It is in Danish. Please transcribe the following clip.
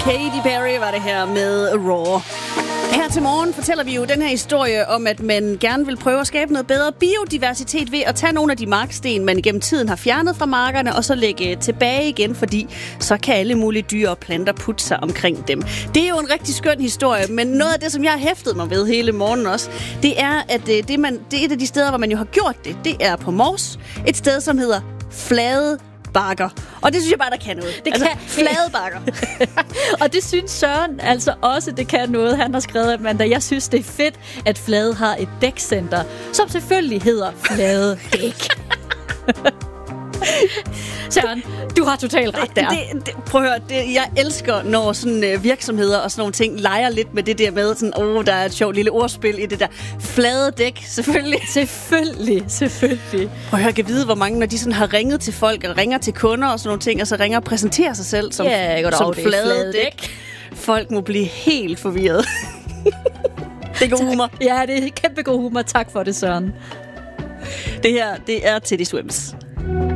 Katy Perry var det her med Raw. Her til morgen fortæller vi jo den her historie om, at man gerne vil prøve at skabe noget bedre biodiversitet ved at tage nogle af de marksten, man gennem tiden har fjernet fra markerne, og så lægge tilbage igen, fordi så kan alle mulige dyr og planter putte sig omkring dem. Det er jo en rigtig skøn historie, men noget af det, som jeg har hæftet mig ved hele morgenen også, det er, at det er et af de steder, hvor man jo har gjort det. Det er på Mors, et sted, som hedder Flade Bakker. Og det synes jeg bare, der kan noget. Det kan flade bakker. Og det synes Søren altså også, det kan noget. Han har skrevet, Amanda, jeg synes, det er fedt, at Flade har et dækcenter, som selvfølgelig hedder Flade Dæk. Søren, du har totalt ret der. Prøv at høre, jeg elsker, når sådan virksomheder og sådan nogle ting leger lidt med det der med, sådan, der er et sjovt lille ordspil i det der flade dæk, selvfølgelig. Selvfølgelig. Prøv at høre, kan vide, hvor mange, når de sådan har ringet til folk, og ringer til kunder og sådan nogle ting, og så ringer og præsenterer sig selv som flade dæk. Folk må blive helt forvirret. Det er god humor. Ja, det er kæmpe god humor. Tak for det, Søren. Det her, det er Teddy Swims.